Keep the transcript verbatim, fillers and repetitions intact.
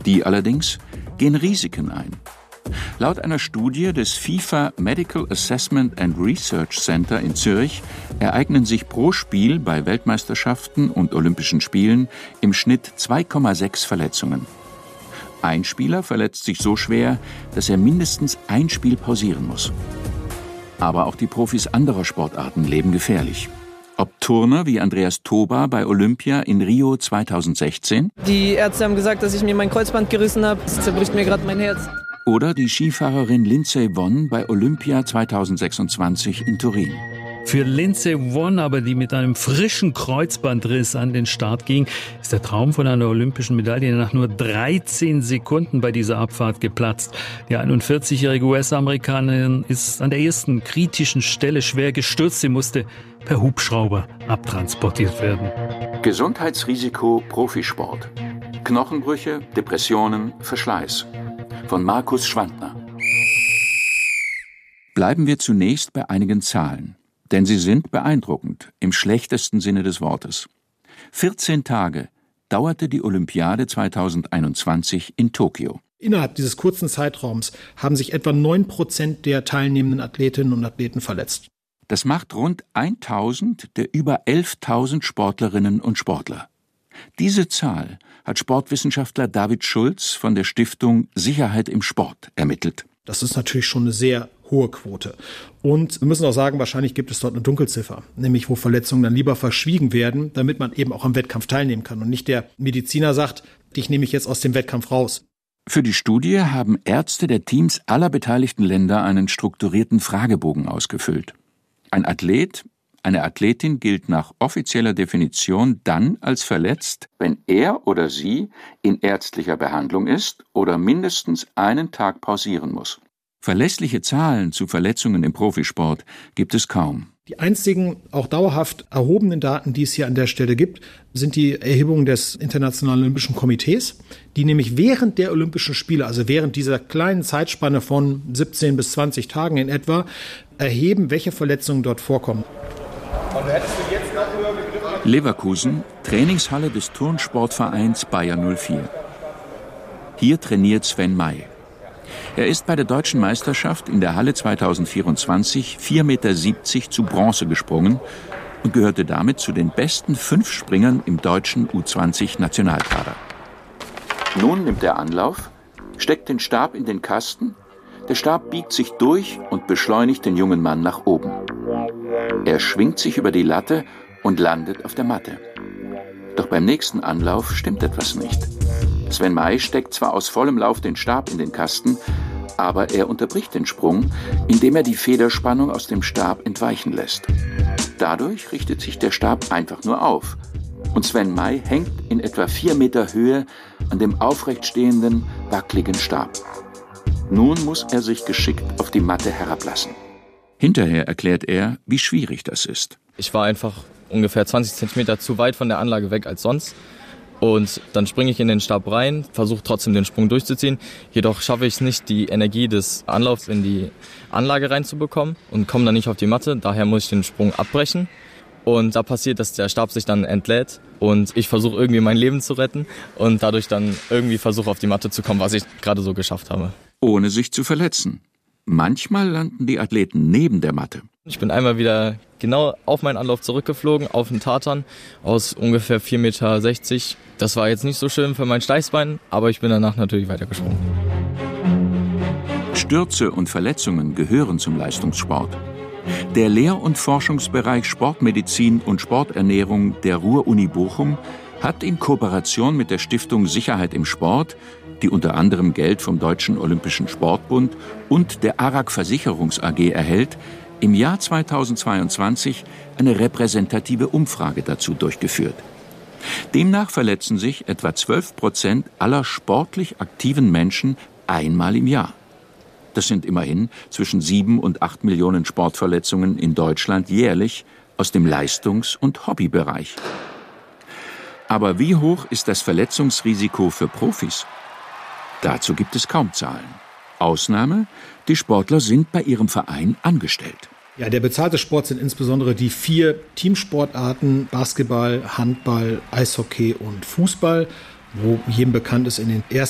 Die allerdings gehen Risiken ein. Laut einer Studie des FIFA Medical Assessment and Research Center in Zürich ereignen sich pro Spiel bei Weltmeisterschaften und Olympischen Spielen im Schnitt zwei Komma sechs Verletzungen. Ein Spieler verletzt sich so schwer, dass er mindestens ein Spiel pausieren muss. Aber auch die Profis anderer Sportarten leben gefährlich. Ob Turner wie Andreas Toba bei Olympia in Rio zweitausendsechzehn. Die Ärzte haben gesagt, dass ich mir mein Kreuzband gerissen habe. Das zerbricht mir gerade mein Herz. Oder die Skifahrerin Lindsey Vonn bei Olympia zweitausendsechsundzwanzig in Turin. Für Lindsey Vonn aber, die mit einem frischen Kreuzbandriss an den Start ging, ist der Traum von einer olympischen Medaille nach nur dreizehn Sekunden bei dieser Abfahrt geplatzt. Die einundvierzigjährige U S-Amerikanerin ist an der ersten kritischen Stelle schwer gestürzt. Sie musste per Hubschrauber abtransportiert werden. Gesundheitsrisiko Profisport. Knochenbrüche, Depressionen, Verschleiß. Von Markus Schwantner. Bleiben wir zunächst bei einigen Zahlen, denn sie sind beeindruckend, im schlechtesten Sinne des Wortes. vierzehn Tage dauerte die Olympiade zweitausendeinundzwanzig in Tokio. Innerhalb dieses kurzen Zeitraums haben sich etwa neun Prozent der teilnehmenden Athletinnen und Athleten verletzt. Das macht rund tausend der über elftausend Sportlerinnen und Sportler. Diese Zahl hat Sportwissenschaftler David Schulz von der Stiftung Sicherheit im Sport ermittelt. Das ist natürlich schon eine sehr hohe Quote. Und wir müssen auch sagen, wahrscheinlich gibt es dort eine Dunkelziffer, nämlich wo Verletzungen dann lieber verschwiegen werden, damit man eben auch am Wettkampf teilnehmen kann und nicht der Mediziner sagt, dich nehme ich jetzt aus dem Wettkampf raus. Für die Studie haben Ärzte der Teams aller beteiligten Länder einen strukturierten Fragebogen ausgefüllt. Ein Athlet, eine Athletin gilt nach offizieller Definition dann als verletzt, wenn er oder sie in ärztlicher Behandlung ist oder mindestens einen Tag pausieren muss. Verlässliche Zahlen zu Verletzungen im Profisport gibt es kaum. Die einzigen auch dauerhaft erhobenen Daten, die es hier an der Stelle gibt, sind die Erhebungen des Internationalen Olympischen Komitees, die nämlich während der Olympischen Spiele, also während dieser kleinen Zeitspanne von siebzehn bis zwanzig Tagen in etwa, erheben, welche Verletzungen dort vorkommen. Leverkusen, Trainingshalle des Turnsportvereins Bayer null vier. Hier trainiert Sven May. Er ist bei der Deutschen Meisterschaft in der Halle zweitausendvierundzwanzig vier Meter siebzig zu Bronze gesprungen und gehörte damit zu den besten fünf Springern im deutschen U zwanzig Nationalkader. Nun nimmt er Anlauf, steckt den Stab in den Kasten, der Stab biegt sich durch und beschleunigt den jungen Mann nach oben. Er schwingt sich über die Latte und landet auf der Matte. Doch beim nächsten Anlauf stimmt etwas nicht. Sven May steckt zwar aus vollem Lauf den Stab in den Kasten, aber er unterbricht den Sprung, indem er die Federspannung aus dem Stab entweichen lässt. Dadurch richtet sich der Stab einfach nur auf und Sven May hängt in etwa vier Meter Höhe an dem aufrecht stehenden, wackeligen Stab. Nun muss er sich geschickt auf die Matte herablassen. Hinterher erklärt er, wie schwierig das ist. Ich war einfach ungefähr zwanzig Zentimeter zu weit von der Anlage weg als sonst. Und dann springe ich in den Stab rein, versuche trotzdem den Sprung durchzuziehen. Jedoch schaffe ich es nicht, die Energie des Anlaufs in die Anlage reinzubekommen und komme dann nicht auf die Matte. Daher muss ich den Sprung abbrechen. Und da passiert, dass der Stab sich dann entlädt und ich versuche irgendwie mein Leben zu retten und dadurch dann irgendwie versuche auf die Matte zu kommen, was ich gerade so geschafft habe. Ohne sich zu verletzen. Manchmal landen die Athleten neben der Matte. Ich bin einmal wieder genau auf meinen Anlauf zurückgeflogen, auf den Tartan aus ungefähr vier Meter sechzig. Das war jetzt nicht so schön für mein Steißbein, aber ich bin danach natürlich weitergesprungen. Stürze und Verletzungen gehören zum Leistungssport. Der Lehr- und Forschungsbereich Sportmedizin und Sporternährung der Ruhr-Uni Bochum hat in Kooperation mit der Stiftung Sicherheit im Sport, die unter anderem Geld vom Deutschen Olympischen Sportbund und der A R A G Versicherungs A G erhält, im Jahr zweitausendzweiundzwanzig eine repräsentative Umfrage dazu durchgeführt. Demnach verletzen sich etwa zwölf Prozent aller sportlich aktiven Menschen einmal im Jahr. Das sind immerhin zwischen sieben und acht Millionen Sportverletzungen in Deutschland jährlich aus dem Leistungs- und Hobbybereich. Aber wie hoch ist das Verletzungsrisiko für Profis? Dazu gibt es kaum Zahlen. Ausnahme, die Sportler sind bei ihrem Verein angestellt. Ja, der bezahlte Sport sind insbesondere die vier Teamsportarten Basketball, Handball, Eishockey und Fußball, wo jedem bekannt ist, in den ersten